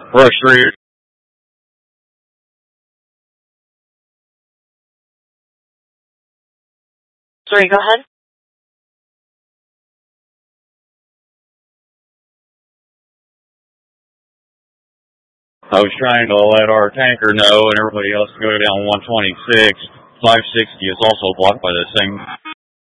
Rush 3. Sorry, go ahead. I was trying to let our tanker know and everybody else go down 126. 560 is also blocked by this thing.